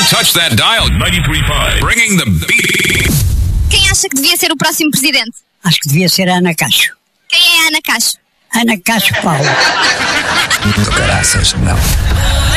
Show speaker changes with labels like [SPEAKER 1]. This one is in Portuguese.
[SPEAKER 1] Don't touch that dial. 93.5. Bringing the beat.
[SPEAKER 2] Quem acha que devia ser o próximo presidente?
[SPEAKER 3] Acho que devia ser a Ana Cacho.
[SPEAKER 2] Quem é a Ana Cacho?
[SPEAKER 3] Ana Cacho Paulo.
[SPEAKER 4] Caraças, não.